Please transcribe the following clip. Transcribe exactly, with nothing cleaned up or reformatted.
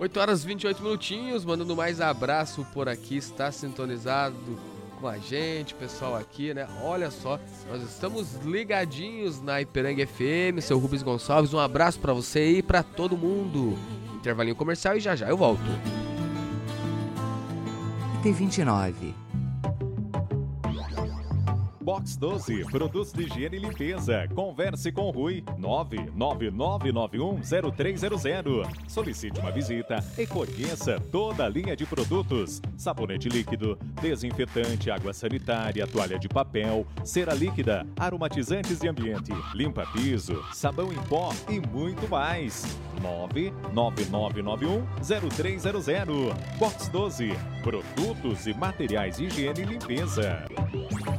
oito horas e vinte e oito minutinhos, mandando mais abraço por aqui, está sintonizado com a gente, pessoal aqui, né? Olha só, nós estamos ligadinhos na Ipiranga F M, seu Rubens Gonçalves, um abraço pra você e pra todo mundo. Intervalinho comercial e já já eu volto. T vinte e nove. Box doze, produtos de higiene e limpeza. Converse com o Rui, nove nove nove nove um zero três zero zero. Solicite uma visita e conheça toda a linha de produtos. Sabonete líquido, desinfetante, água sanitária, toalha de papel, cera líquida, aromatizantes de ambiente, limpa piso, sabão em pó e muito mais. nove nove nove nove um zero três zero zero. Box doze, produtos e materiais de higiene e limpeza.